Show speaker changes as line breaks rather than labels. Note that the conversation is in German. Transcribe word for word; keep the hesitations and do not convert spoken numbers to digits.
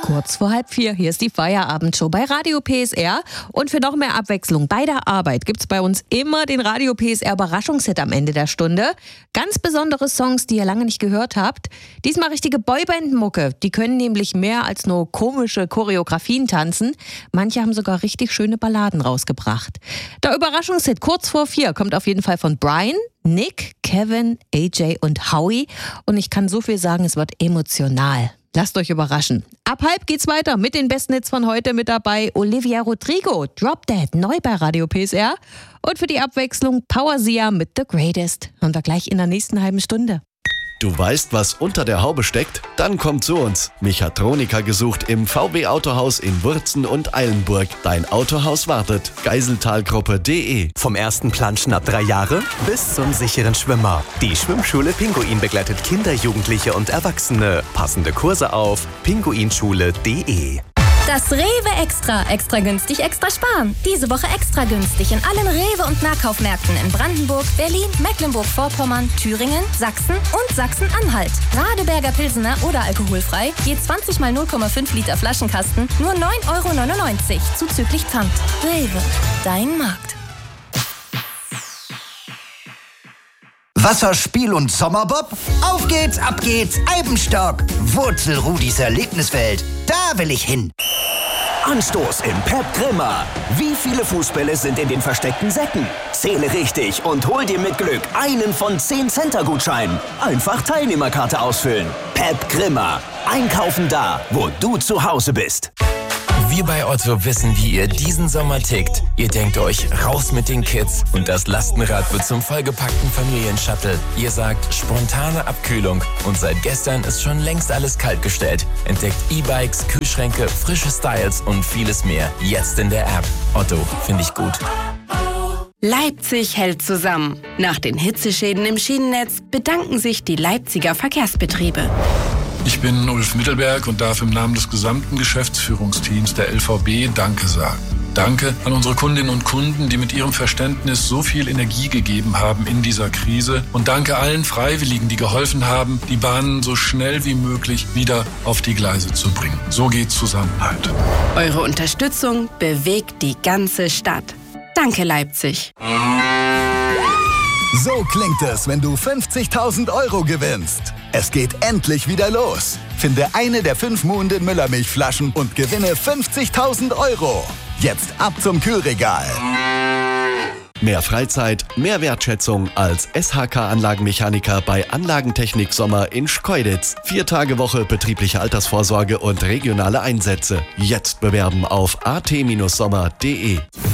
Kurz vor halb vier, hier ist die Feierabendshow bei Radio P S R. Und für noch mehr Abwechslung bei der Arbeit gibt's bei uns immer den Radio P S R Überraschungshit am Ende der Stunde. Ganz besondere Songs, die ihr lange nicht gehört habt. Diesmal richtige Boyband-Mucke. Die können nämlich mehr als nur komische Choreografien tanzen. Manche haben sogar richtig schöne Balladen rausgebracht. Der Überraschungshit kurz vor vier kommt auf jeden Fall von Brian, Nick, Kevin, A J und Howie. Und ich kann so viel sagen, es wird emotional. Lasst euch überraschen. Ab halb geht's weiter mit den besten Hits von heute. Mit dabei Olivia Rodrigo, Drop Dead, neu bei Radio P S R. Und für die Abwechslung Powersia mit The Greatest. Hören wir gleich in der nächsten halben Stunde.
Du weißt, was unter der Haube steckt? Dann komm zu uns. Mechatroniker gesucht im V W Autohaus in Wurzen und Eilenburg. Dein Autohaus wartet. Geiseltalgruppe punkt de.
Vom ersten Planschen ab drei Jahre bis zum sicheren Schwimmer. Die Schwimmschule Pinguin begleitet Kinder, Jugendliche und Erwachsene. Passende Kurse auf pinguinschule punkt de.
Das Rewe Extra. Extra günstig, extra sparen. Diese Woche extra günstig in allen Rewe- und Nahkaufmärkten in Brandenburg, Berlin, Mecklenburg-Vorpommern, Thüringen, Sachsen und Sachsen-Anhalt. Radeberger Pilsener oder alkoholfrei, je zwanzig mal null Komma fünf Liter Flaschenkasten, nur neun Euro neunundneunzig, zuzüglich Pfand. Rewe, dein Markt.
Wasserspiel und Sommerbob? Auf geht's, ab geht's, Eibenstock! Wurzelrudis Erlebniswelt, da will ich hin!
Anstoß im Pep Grimmer. Wie viele Fußbälle sind in den versteckten Säcken? Zähle richtig und hol dir mit Glück einen von zehn Center-Gutscheinen. Einfach Teilnehmerkarte ausfüllen. Pep Grimmer. Einkaufen da, wo du zu Hause bist.
Wir bei Otto wissen, wie ihr diesen Sommer tickt. Ihr denkt euch, raus mit den Kids und das Lastenrad wird zum vollgepackten Familienshuttle. Ihr sagt, spontane Abkühlung und seit gestern ist schon längst alles kaltgestellt. Entdeckt E-Bikes, Kühlschränke, frische Styles und vieles mehr. Jetzt in der App. Otto, finde ich gut.
Leipzig hält zusammen. Nach den Hitzeschäden im Schienennetz bedanken sich die Leipziger Verkehrsbetriebe.
Ich bin Ulf Mittelberg und darf im Namen des gesamten Geschäftsführungsteams der L V B Danke sagen. Danke an unsere Kundinnen und Kunden, die mit ihrem Verständnis so viel Energie gegeben haben in dieser Krise. Und danke allen Freiwilligen, die geholfen haben, die Bahnen so schnell wie möglich wieder auf die Gleise zu bringen. So geht Zusammenhalt.
Eure Unterstützung bewegt die ganze Stadt. Danke, Leipzig.
So klingt es, wenn du fünfzigtausend Euro gewinnst. Es geht endlich wieder los. Finde eine der fünf Muhnden Müllermilchflaschen und gewinne fünfzigtausend Euro. Jetzt ab zum Kühlregal.
Mehr Freizeit, mehr Wertschätzung als S H K-Anlagenmechaniker bei Anlagentechnik Sommer in Schkeuditz. Vier Tage Woche betriebliche Altersvorsorge und regionale Einsätze. Jetzt bewerben auf a t Bindestrich sommer punkt de.